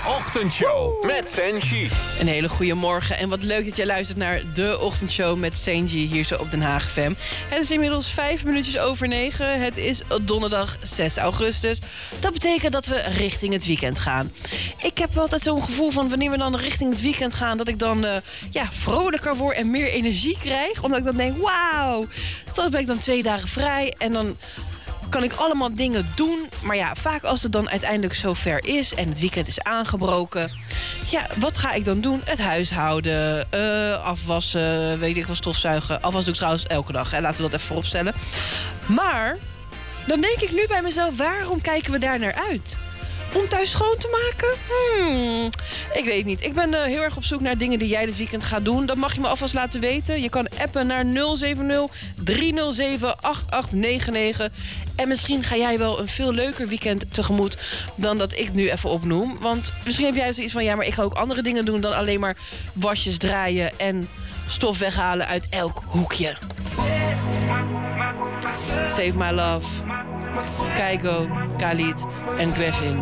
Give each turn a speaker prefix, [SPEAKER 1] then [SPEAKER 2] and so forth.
[SPEAKER 1] Ochtendshow met Senji.
[SPEAKER 2] Een hele goede morgen en wat leuk dat jij luistert naar de Ochtendshow met Senji hier zo op Den Haag FM. Het is inmiddels 5 minuutjes over 9. Het is donderdag 6 augustus. Dat betekent dat we richting het weekend gaan. Ik heb altijd zo'n gevoel van wanneer we dan richting het weekend gaan, dat ik dan vrolijker word en meer energie krijg. Omdat ik dan denk, wauw, straks ben ik dan 2 dagen vrij en dan kan ik allemaal dingen doen. Maar ja, vaak als het dan uiteindelijk zover is en het weekend is aangebroken, ja, wat ga ik dan doen? Het huishouden, afwassen, weet ik wel, stofzuigen. Afwas doe ik trouwens elke dag, hè. Laten we dat even vooropstellen. Maar dan denk ik nu bij mezelf, waarom kijken we daar naar uit? Om thuis schoon te maken? Ik weet niet. Ik ben heel erg op zoek naar dingen die jij dit weekend gaat doen. Dat mag je me alvast laten weten. Je kan appen naar 070-307-8899. En misschien ga jij wel een veel leuker weekend tegemoet dan dat ik nu even opnoem. Want misschien heb jij zoiets van, ja, maar ik ga ook andere dingen doen dan alleen maar wasjes draaien en stof weghalen uit elk hoekje. Save My Love, Kygo, Khalid en Griffin.